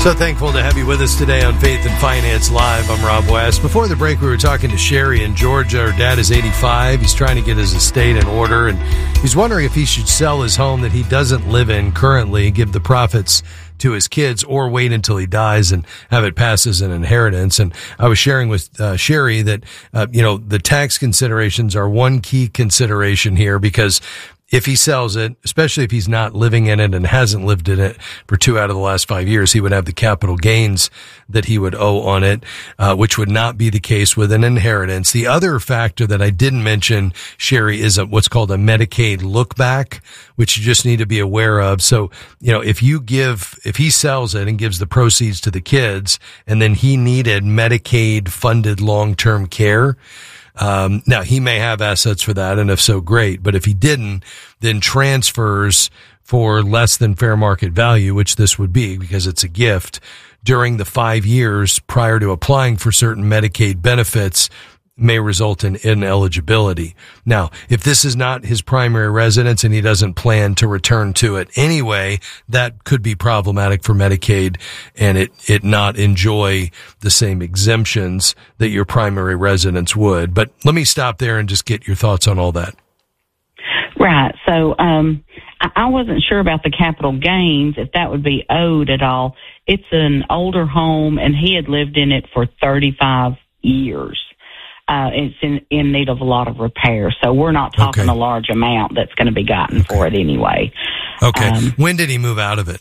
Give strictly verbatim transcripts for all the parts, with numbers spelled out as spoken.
So thankful to have you with us today on Faith and Finance Live. I'm Rob West. Before the break, we were talking to Sherry in Georgia. Her dad is eighty-five. He's trying to get his estate in order, and he's wondering if he should sell his home that he doesn't live in currently, give the profits to his kids, or wait until he dies and have it pass as an inheritance. And I was sharing with uh, Sherry that, uh, you know, the tax considerations are one key consideration here, because if he sells it, especially if he's not living in it and hasn't lived in it for two out of the last five years, he would have the capital gains that he would owe on it, uh, which would not be the case with an inheritance. The other factor that I didn't mention, Sherry, is a, what's called a Medicaid look back, which you just need to be aware of. So, you know, if you give, if he sells it and gives the proceeds to the kids, and then he needed Medicaid funded long-term care, Um, now he may have assets for that, and if so, great. But if he didn't, then transfers for less than fair market value, which this would be because it's a gift, during the five years prior to applying for certain Medicaid benefits may result in ineligibility. Now, if this is not his primary residence and he doesn't plan to return to it anyway, that could be problematic for Medicaid and it, it not enjoy the same exemptions that your primary residence would. But let me stop there and just get your thoughts on all that. Right. So, um, I, I wasn't sure about the capital gains, if that would be owed at all. It's an older home and he had lived in it for thirty-five years. Uh, it's in, in need of a lot of repair. So we're not talking Okay. a large amount that's going to be gotten Okay. for it anyway. Okay. Um, When did he move out of it?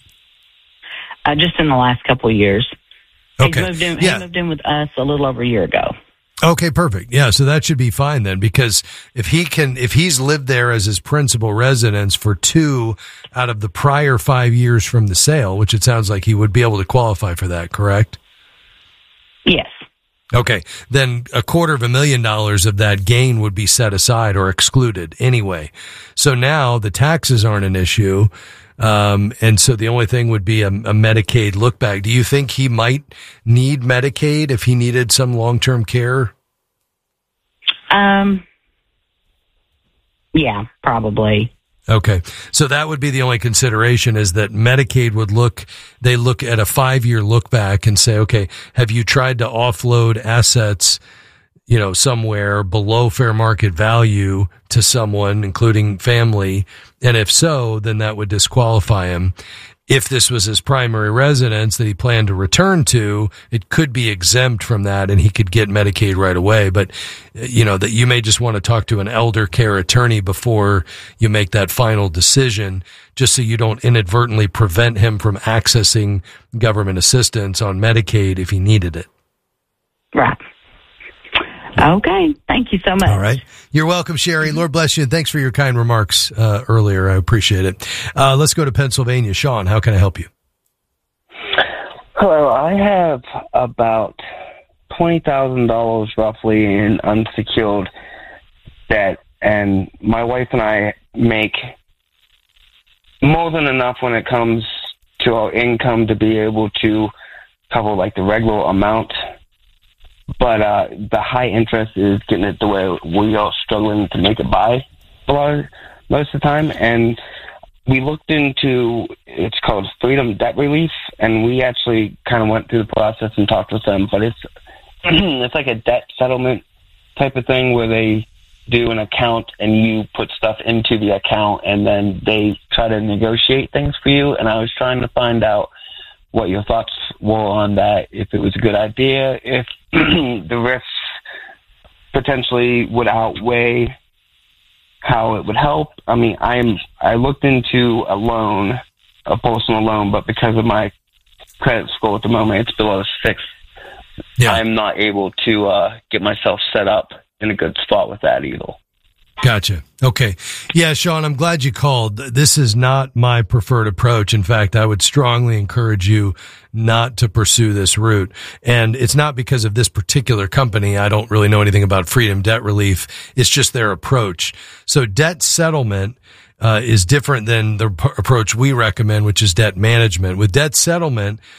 Uh, just in the last couple of years. Okay. He moved in, Yeah. he moved in with us a little over a year ago. Okay, perfect. Yeah, so that should be fine then, because if he can, if he's lived there as his principal residence for two out of the prior five years from the sale, which it sounds like he would be able to qualify for that, correct? Yes. Okay, then a quarter of a million dollars of that gain would be set aside or excluded anyway. So now the taxes aren't an issue. Um, and so the only thing would be a, a Medicaid look back. Do you think he might need Medicaid if he needed some long-term care? Um, yeah, probably. Okay. So that would be the only consideration, is that Medicaid would look, they look at a five-year look back and say, okay, have you tried to offload assets, you know, somewhere below fair market value to someone, including family? And if so, then that would disqualify him. If this was his primary residence that he planned to return to, it could be exempt from that and he could get Medicaid right away. But, you know, that you may just want to talk to an elder care attorney before you make that final decision, just so you don't inadvertently prevent him from accessing government assistance on Medicaid if he needed it. Right. Okay. Thank you so much. All right. You're welcome, Sherry. Lord bless you, and thanks for your kind remarks uh, earlier. I appreciate it. Uh, let's go to Pennsylvania. Sean, how can I help you? Hello. I have about twenty thousand dollars roughly in unsecured debt, and my wife and I make more than enough when it comes to our income to be able to cover like the regular amount. But uh, the high interest is getting it to where we are struggling to make it by a lot of, most of the time. And we looked into, it's called Freedom Debt Relief, and we actually kind of went through the process and talked with them. But it's it's like a debt settlement type of thing where they do an account and you put stuff into the account and then they try to negotiate things for you. And I was trying to find out what your thoughts were on that, if it was a good idea, if the risks potentially would outweigh how it would help. I mean, I'm I looked into a loan, a personal loan, but because of my credit score at the moment, it's below six. Yeah. I'm not able to uh, get myself set up in a good spot with that either. Gotcha. Okay. Yeah, Sean, I'm glad you called. This is not my preferred approach. In fact, I would strongly encourage you not to pursue this route. And it's not because of this particular company. I don't really know anything about Freedom Debt Relief. It's just their approach. So debt settlement uh, is different than the p- approach we recommend, which is debt management. With debt settlement,